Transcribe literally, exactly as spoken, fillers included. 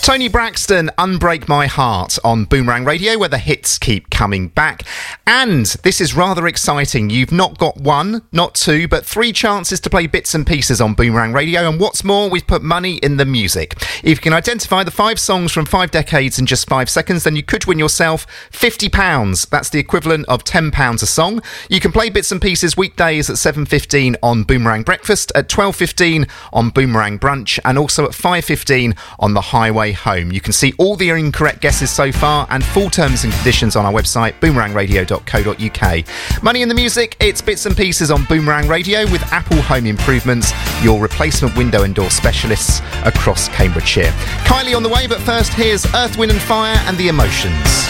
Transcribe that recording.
Tony Braxton, Unbreak My Heart on Boomerang Radio, where the hits keep coming back. And this is rather exciting. You've not got one, not two, but three chances to play bits and pieces on Boomerang Radio. And what's more, we've put money in the music. If you can identify the five songs from five decades in just five seconds, then you could win yourself fifty pounds. That's the equivalent of ten pounds a song. You can play bits and pieces weekdays at seven fifteen on Boomerang Breakfast, at twelve fifteen on Boomerang Brunch, and also at five fifteen on the Highway Home. You can see all the incorrect guesses so far and full terms and conditions on our website, boomerang radio dot co dot uk. Money in the music, it's bits and pieces on Boomerang Radio with Apple Home Improvements, your replacement window and door specialists across Cambridgeshire. Kylie on the way, but first here's Earth, Wind and Fire and The Emotions.